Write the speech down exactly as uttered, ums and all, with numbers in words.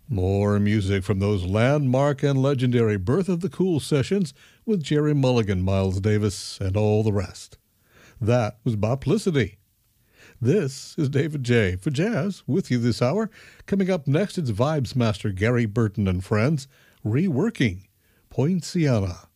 More music from those landmark and legendary Birth of the Cool sessions with Jerry Mulligan, Miles Davis, and all the rest. That was Boplicity. This is David J. for Jazz with you this hour. Coming up next, it's Vibes Master Gary Burton and Friends reworking Poinciana.